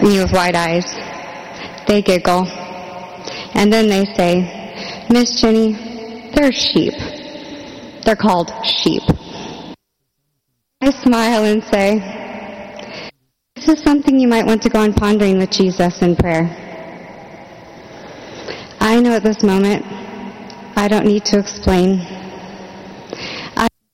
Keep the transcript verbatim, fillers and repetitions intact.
me with wide eyes. They giggle. And then they say, Miss Jenny, they're sheep. They're called sheep. I smile and say, this is something you might want to go on pondering with Jesus in prayer. I know at this moment, I don't need to explain